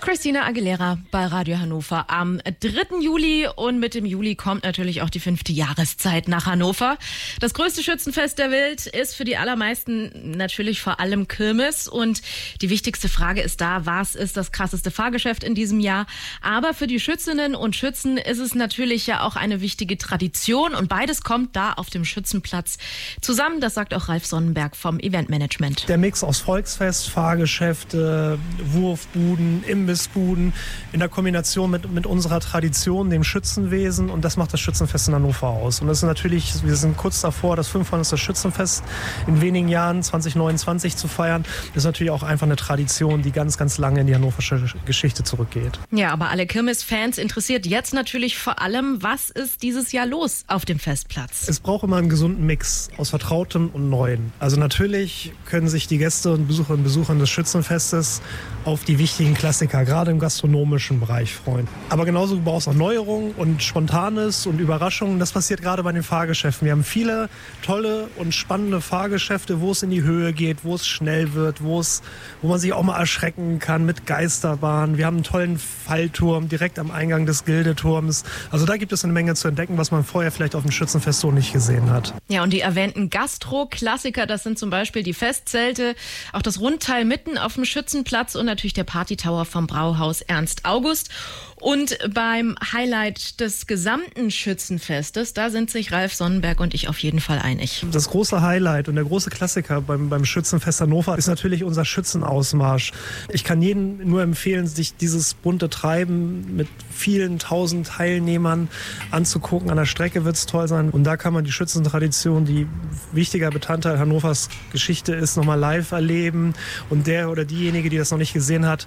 Christina Aguilera bei Radio Hannover am 3. Juli und mit dem Juli kommt natürlich auch die 5. Jahreszeit nach Hannover. Das größte Schützenfest der Welt ist für die allermeisten natürlich vor allem Kirmes und die wichtigste Frage ist da, was ist das krasseste Fahrgeschäft in diesem Jahr? Aber für die Schützinnen und Schützen ist es natürlich ja auch eine wichtige Tradition und beides kommt da auf dem Schützenplatz zusammen. Das sagt auch Ralf Sonnenberg vom Eventmanagement. Der Mix aus Volksfest, Fahrgeschäfte, Wurfbuden, Imbissbuden in der Kombination mit unserer Tradition, dem Schützenwesen, und das macht das Schützenfest in Hannover aus. Und das ist natürlich, wir sind kurz davor, das 500. Schützenfest in wenigen Jahren 2029 zu feiern. Das ist natürlich auch einfach eine Tradition, die ganz, ganz lange in die hannoversche Geschichte zurückgeht. Ja, aber alle Kirmes-Fans interessiert jetzt natürlich vor allem, was ist dieses Jahr los auf dem Festplatz? Es braucht immer einen gesunden Mix aus Vertrautem und Neuen. Also natürlich können sich die Gäste und Besucherinnen und Besucher des Schützenfestes auf die wichtigen Klassiker, gerade im gastronomischen Bereich, freuen. Aber genauso braucht es auch Neuerungen und Spontanes und Überraschungen. Das passiert gerade bei den Fahrgeschäften. Wir haben viele tolle und spannende Fahrgeschäfte, wo es in die Höhe geht, wo es schnell wird, wo man sich auch mal erschrecken kann mit Geisterbahnen. Wir haben einen tollen Fallturm direkt am Eingang des Gildeturms. Also da gibt es eine Menge zu entdecken, was man vorher vielleicht auf dem Schützenfest so nicht gesehen hat. Ja, und die erwähnten Gastro-Klassiker, das sind zum Beispiel die Festzelte, auch das Rundteil mitten auf dem Schützenplatz und natürlich der Partytower vom Brauhaus Ernst August. Und beim Highlight des gesamten Schützenfestes, da sind sich Ralf Sonnenberg und ich auf jeden Fall einig. Das große Highlight und der große Klassiker beim Schützenfest Hannover ist natürlich unser Schützenausmarsch. Ich kann jedem nur empfehlen, sich dieses bunte Treiben mit vielen tausend Teilnehmern anzugucken. An der Strecke wird es toll sein. Und da kann man die Schützentradition, die wichtiger Bestandteil Hannovers Geschichte ist, nochmal live erleben. Und der oder diejenige, die das noch nicht gesehen hat,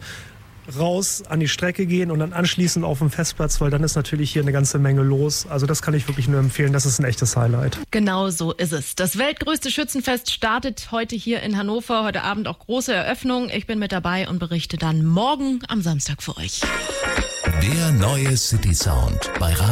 raus an die Strecke gehen und dann anschließend auf den Festplatz, weil dann ist natürlich hier eine ganze Menge los. Also das kann ich wirklich nur empfehlen, das ist ein echtes Highlight. Genau so ist es. Das weltgrößte Schützenfest startet heute hier in Hannover. Heute Abend auch große Eröffnung. Ich bin mit dabei und berichte dann morgen am Samstag für euch. Der neue City Sound bei